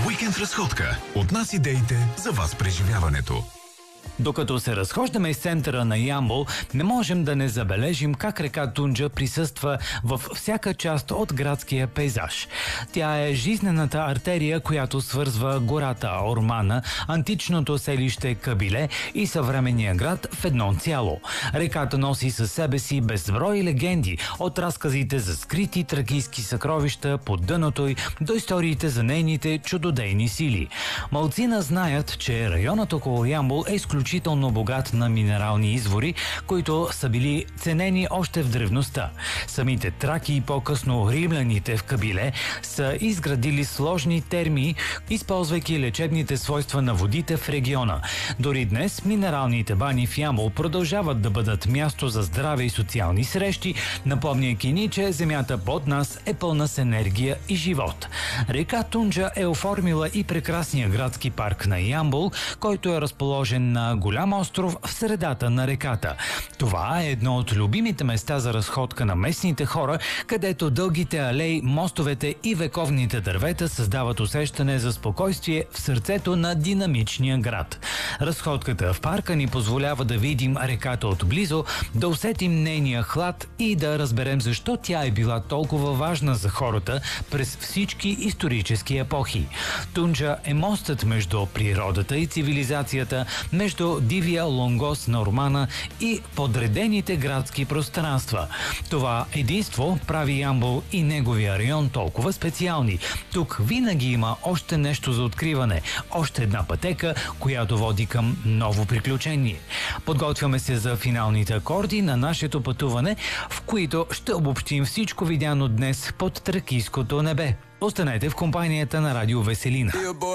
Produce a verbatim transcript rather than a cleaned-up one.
Уикенд разходка. От нас идеите, за вас преживяването. Докато се разхождаме из центъра на Ямбол, не можем да не забележим как река Тунджа присъства във всяка част от градския пейзаж. Тя е жизнената артерия, която свързва гората Ормана, античното селище Кабиле и съвременния град в едно цяло. Реката носи със себе си безброй легенди, от разказите за скрити тракийски съкровища под дъното й до историите за нейните чудодейни сили. Малцина знаят, че районът около Ямбол е изключително изключително богат на минерални извори, които са били ценени още в древността. Самите траки и по-късно римляните в Кабиле са изградили сложни термии, използвайки лечебните свойства на водите в региона. Дори днес минералните бани в Ямбол продължават да бъдат място за здраве и социални срещи, напомняйки ни, че земята под нас е пълна с енергия и живот. Река Тунджа е оформила и прекрасния градски парк на Ямбол, който е разположен на голям остров в средата на реката. Това е едно от любимите места за разходка на местните хора, където дългите алеи, мостовете и вековните дървета създават усещане за спокойствие в сърцето на динамичния град. Разходката в парка ни позволява да видим реката отблизо, да усетим нейния хлад и да разберем защо тя е била толкова важна за хората през всички исторически епохи. Тунджа е мостът между природата и цивилизацията, между дивия лонгос на Ормана и подредените градски пространства. Това единство прави Ямбол и неговия район толкова специални. Тук винаги има още нещо за откриване, още една пътека, която води към ново приключение. Подготвяме се за финалните акорди на нашето пътуване, в които ще обобщим всичко видяно днес под тракийското небе. Останете в компанията на Радио Веселина.